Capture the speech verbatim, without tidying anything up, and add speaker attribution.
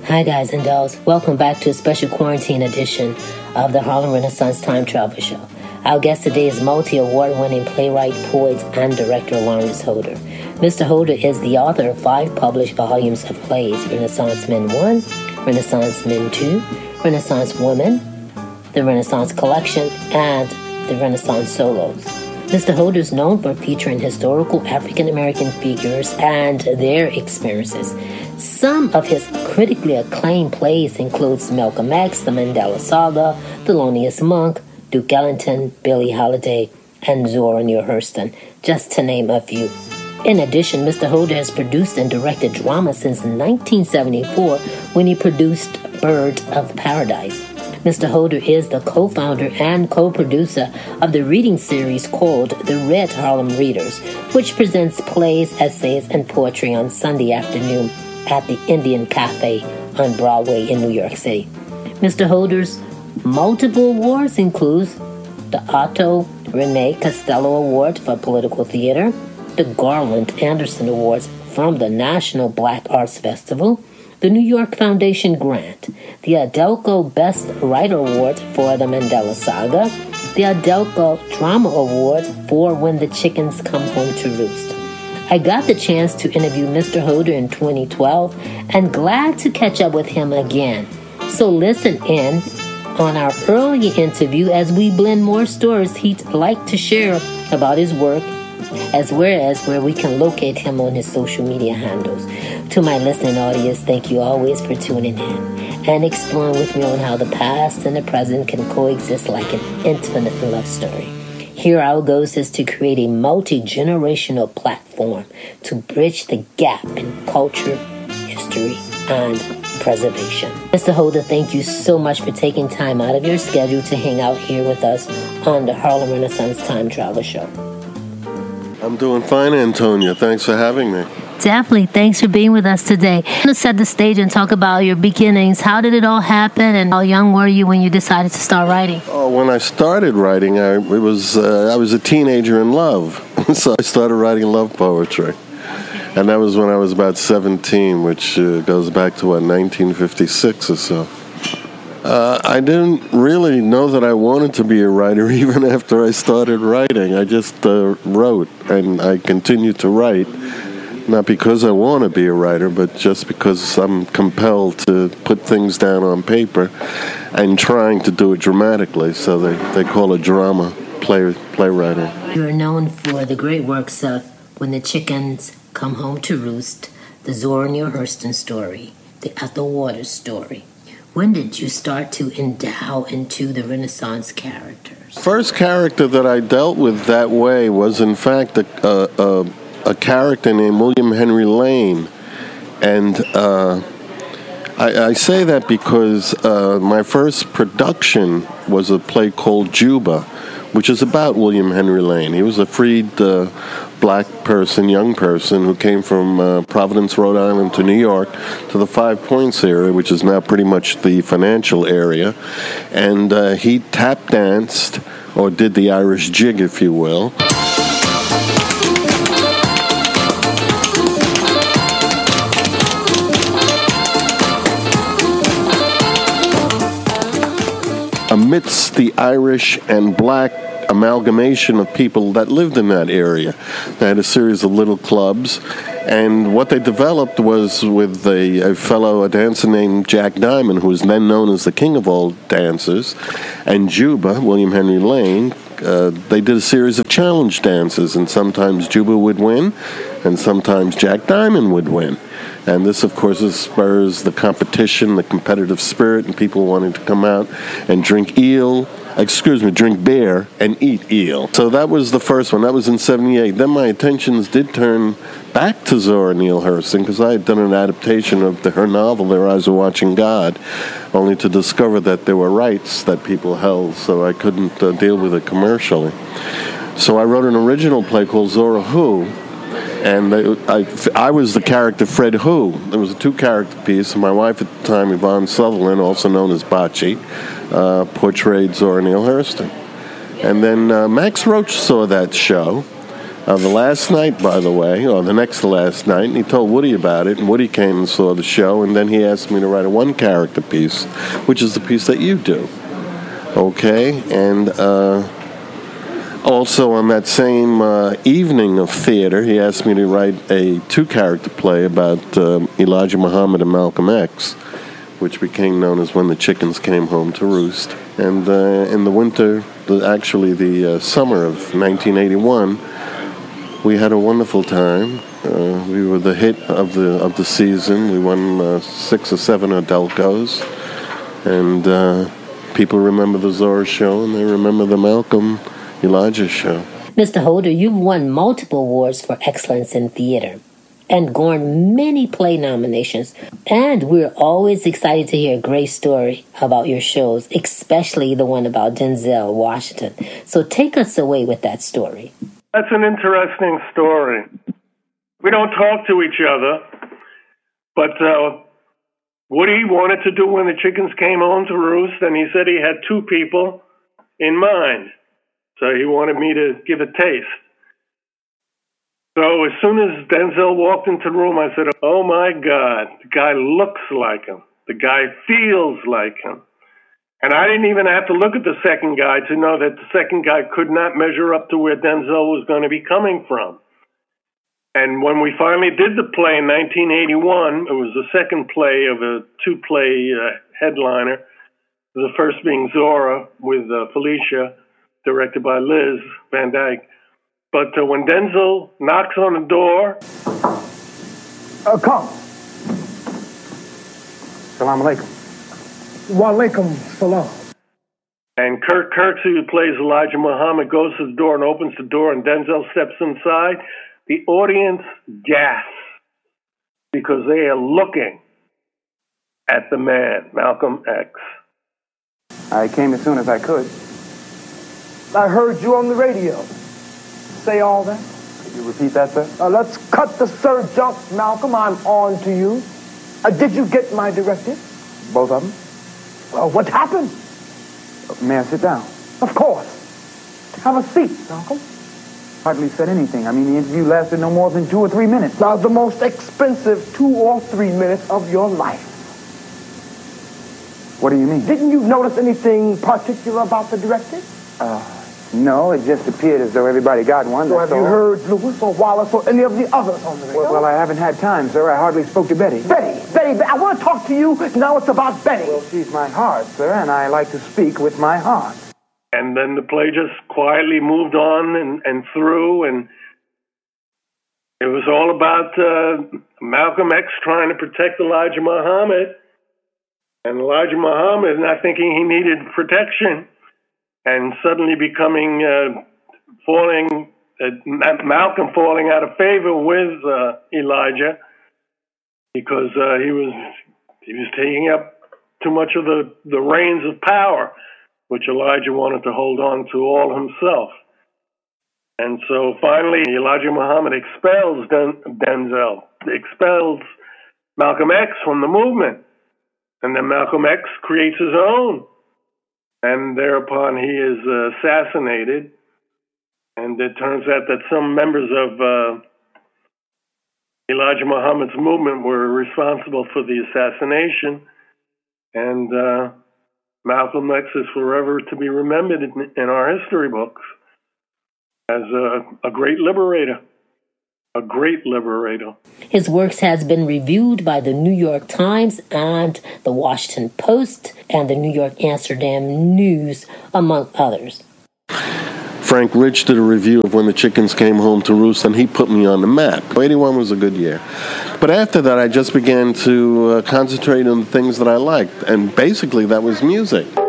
Speaker 1: Hi guys and dolls, welcome back to a special quarantine edition of the Harlem Renaissance Time Travel Show. Our guest today is multi-award winning playwright, poet, and director Lawrence Holder. Mister Holder is the author of five published volumes of plays: Renaissance Men one, Renaissance Men two, Renaissance Women, the Renaissance Collection, and the Renaissance Solos. Mister Holder is known for featuring historical African-American figures and their experiences. Some of his critically acclaimed plays includes Malcolm X, The Mandela Saga, Thelonious Monk, Duke Ellington, Billie Holiday, and Zora Neale Hurston, just to name a few. In addition, Mister Holder has produced and directed drama since nineteen seventy-four when he produced Bird of Paradise. Mister Holder is the co-founder and co-producer of the reading series called The Red Harlem Readers, which presents plays, essays, and poetry on Sunday afternoon at the Indian Cafe on Broadway in New York City. Mister Holder's multiple awards include the Otto Renee Costello Award for Political Theater, the Garland Anderson Awards from the National Black Arts Festival, the New York Foundation Grant, the Adelco Best Writer Award for The Mandela Saga, the Adelco Drama Award for When the Chickens Come Home to Roost. I got the chance to interview Mister Holder in twenty twelve and glad to catch up with him again. So listen in on our early interview as we blend more stories he'd like to share about his work, as well as where we can locate him on his social media handles. To my listening audience, thank you always for tuning in and exploring with me on how the past and the present can coexist like an infinite love story. Here our goal is to create a multi-generational platform to bridge the gap in culture, history, and preservation. Mister Holder, thank you so much for taking time out of your schedule to hang out here with us on the Harlem Renaissance Time Travel Show.
Speaker 2: I'm doing fine, Antonia. Thanks for having me.
Speaker 1: Definitely. Thanks for being with us today. I'm going to set the stage and talk about your beginnings. How did it all happen, and how young were you when you decided to start writing?
Speaker 2: Oh, when I started writing, I it was uh, I was a teenager in love, so I started writing love poetry, and that was when I was about seventeen, which uh, goes back to what, nineteen fifty-six or so. Uh, I didn't really know that I wanted to be a writer even after I started writing. I just uh, wrote, and I continued to write, not because I want to be a writer, but just because I'm compelled to put things down on paper and trying to do it dramatically. So they, they call it drama play playwriting.
Speaker 1: You are known for the great works of When the Chickens Come Home to Roost, the Zora Neale Hurston story, the Ethel Waters story. When did you start to endow into the Renaissance characters?
Speaker 2: First character that I dealt with that way was, in fact, a, a, a character named William Henry Lane. And uh, I, I say that because uh, my first production was a play called Juba, which is about William Henry Lane. He was a freed uh, black person, young person, who came from uh, Providence, Rhode Island to New York to the Five Points area, which is now pretty much the financial area. And uh, he tap danced, or did the Irish jig, if you will. Amidst the Irish and black amalgamation of people that lived in that area. They had a series of little clubs, and what they developed was with a, a fellow, a dancer named Jack Diamond, who was then known as the king of all dancers, and Juba, William Henry Lane. Uh, they did a series of challenge dances, and sometimes Juba would win, and sometimes Jack Diamond would win. And this, of course, spurs the competition, the competitive spirit, and people wanting to come out and drink eel, excuse me, drink beer and eat eel. So that was the first one. That was in seventy-eight. Then my attentions did turn back to Zora Neale Hurston, because I had done an adaptation of the, her novel, Their Eyes Were Watching God, only to discover that there were rights that people held, so I couldn't uh, deal with it commercially. So I wrote an original play called Zora Who, and they, I, I was the character Fred Who. It was a two-character piece, and my wife at the time, Yvonne Sutherland, also known as Bocce, uh, portrayed Zora Neale Hurston. And then uh, Max Roach saw that show, Uh, the last night, by the way, or the next to last night, and he told Woody about it, and Woody came and saw the show, and then he asked me to write a one-character piece, which is the piece that you do. Okay? And uh, also on that same uh, evening of theater, he asked me to write a two-character play about uh, Elijah Muhammad and Malcolm X, which became known as When the Chickens Came Home to Roost. And uh, in the winter, the, actually the uh, summer of nineteen eighty-one, we had a wonderful time. Uh, we were the hit of the of the season. We won uh, six or seven Adelcos, and uh, people remember the Zora show, and they remember the Malcolm Elijah show.
Speaker 1: Mister Holder, you've won multiple awards for excellence in theater and garnered many play nominations. And we're always excited to hear a great story about your shows, especially the one about Denzel Washington. So take us away with that story.
Speaker 3: That's an interesting story. We don't talk to each other, but uh, Woody wanted to do When the Chickens Came Home to Roost, and he said he had two people in mind. So he wanted me to give a taste. So as soon as Denzel walked into the room, I said, oh my God, the guy looks like him. The guy feels like him. And I didn't even have to look at the second guy to know that the second guy could not measure up to where Denzel was going to be coming from. And when we finally did the play in nineteen eighty-one, it was the second play of a two-play uh, headliner, the first being Zora with uh, Felicia, directed by Liz Van Dyke. But uh, when Denzel knocks on the door...
Speaker 4: Uh, come. Salam alaikum. Wa alaikum salam.
Speaker 3: And Kirk Kirksey, who plays Elijah Muhammad, goes to the door and opens the door, and Denzel steps inside. The audience gasps because they are looking at the man, Malcolm X.
Speaker 4: I came as soon as I could. I heard you on the radio. Say all that? Could you repeat that, sir? Uh, let's cut the sir jump, Malcolm. I'm on to you. Uh, did you get my directive? Both of them. Well, what happened? Uh, may I sit down? Of course. Have a seat, Malcolm. Hardly said anything. I mean, the interview lasted no more than two or three minutes. Now, the most expensive two or three minutes of your life. What do you mean? Didn't you notice anything particular about the directive? Uh... No, it just appeared as though everybody got one. So have you heard Lewis or Wallace or any of the others on the radio? Well, well, I haven't had time, sir. I hardly spoke to Betty. Betty, Betty, I want to talk to you. Now it's about Betty. Well, she's my heart, sir, and I like to speak with my heart.
Speaker 3: And then the play just quietly moved on and, and through, and it was all about uh, Malcolm X trying to protect Elijah Muhammad, and Elijah Muhammad not thinking he needed protection. And suddenly becoming, uh, falling, uh, Malcolm falling out of favor with uh, Elijah because uh, he was he was taking up too much of the, the reins of power, which Elijah wanted to hold on to all himself. And so finally, Elijah Muhammad expels Den- Denzel, expels Malcolm X from the movement. And then Malcolm X creates his own. And thereupon he is uh, assassinated. And it turns out that some members of uh, Elijah Muhammad's movement were responsible for the assassination. And uh, Malcolm X is forever to be remembered in, in our history books as a, a great liberator. A great liberator.
Speaker 1: His works has been reviewed by the New York Times and the Washington Post and the New York Amsterdam News, among others.
Speaker 2: Frank Rich did a review of When the Chickens Came Home to Roost, and he put me on the map. eighty-one was a good year. But after that, I just began to uh, concentrate on the things that I liked, and basically that was music.